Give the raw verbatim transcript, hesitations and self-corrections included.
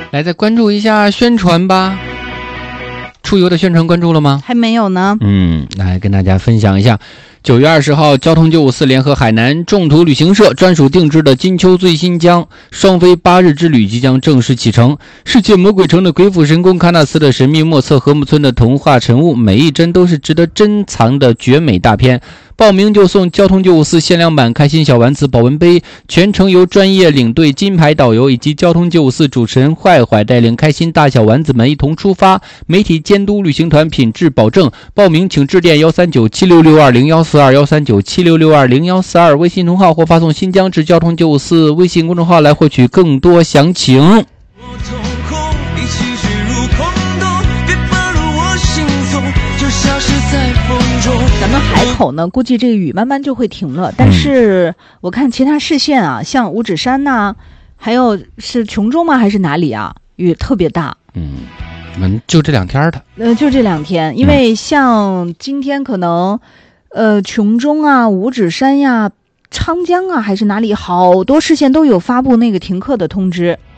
来，再关注一下宣传吧。出游的宣传关注了吗？ 还没有呢。 嗯，来跟大家分享一下。九月二十号，交通九五四联合海南众途旅行社专属定制的金秋醉新疆双飞八日之旅即将正式启程。世界魔鬼城的鬼斧神工，喀纳斯的神秘莫测，禾木村的童话晨雾，每一帧都是值得珍藏的绝美大片。报名就送交通九五四限量版开心小丸子保温杯，全程由专业领队金牌导游以及交通九五四主持人坏坏带领开心大小丸子们一同出发，媒体监督旅行团品质保证。报名请致电幺三九七六六二零幺四二幺三九七六六二零幺四二微信同号或发送新疆至交通九五四微信公众号来获取更多详情。 咱们海口呢，估计这个雨慢慢就会停了，但是我看其他市县啊，像五指山呐、啊，还有是琼中吗？还是哪里啊？雨特别大。 嗯，我们就这两天的。 呃，就这两天，因为像今天可能，呃，琼中啊、五指山呀、昌江啊，还是哪里，好多市县都有发布那个停课的通知。